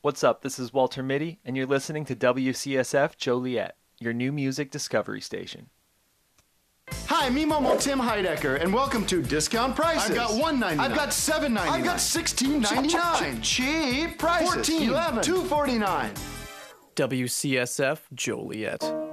What's up? This is Walter Mitty, and you're listening to WCSF Joliet, your new music discovery station. Hi, me Momo Tim Heidecker, and welcome to Discount Prices. I've got $1.99. I've got $7.99. I've got $16.99. Cheap prices. $14. $2.49. WCSF Joliet.